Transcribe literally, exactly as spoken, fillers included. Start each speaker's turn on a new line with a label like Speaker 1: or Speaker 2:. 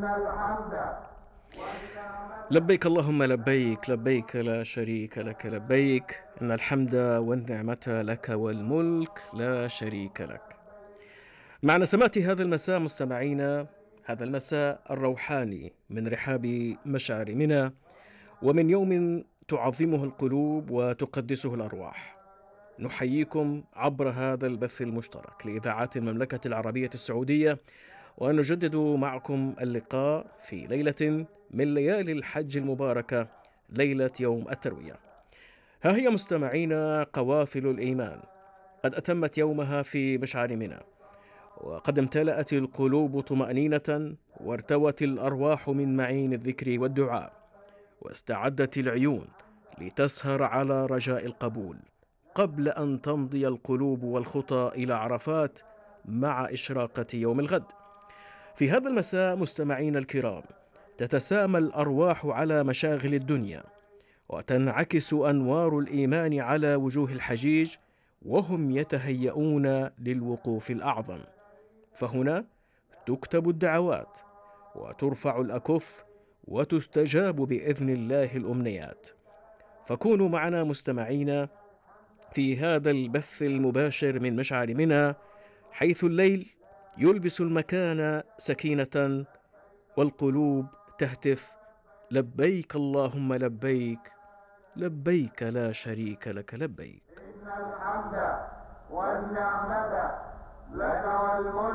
Speaker 1: لبيك اللهم لبيك، لبيك لا شريك لك لبيك، إن الحمد والنعمة لك والملك لا شريك لك. مع نسمات هذا المساء مستمعينا، هذا المساء الروحاني من رحاب مشعر منى، ومن يوم تعظمه القلوب وتقدسه الأرواح، نحييكم عبر هذا البث المشترك لإذاعات المملكة العربية السعودية، ونجدد معكم اللقاء في ليلة من ليالي الحج المباركة، ليلة يوم التروية. ها هي مستمعينا قوافل الإيمان قد أتمت يومها في مشعر منى، وقد امتلأت القلوب طمأنينة، وارتوت الأرواح من معين الذكر والدعاء، واستعدت العيون لتسهر على رجاء القبول قبل أن تمضي القلوب والخطى إلى عرفات مع إشراقة يوم الغد. في هذا المساء مستمعين الكرام، تتسامى الأرواح على مشاغل الدنيا، وتنعكس أنوار الإيمان على وجوه الحجيج وهم يتهيئون للوقوف الأعظم. فهنا تكتب الدعوات وترفع الأكف وتستجاب بإذن الله الأمنيات. فكونوا معنا مستمعين في هذا البث المباشر من مشعر منى، حيث الليل يلبس المكان سكينة والقلوب تهتف لبيك اللهم لبيك، لبيك لا شريك لك لبيك.
Speaker 2: إن الحمد والنعمة لك والملك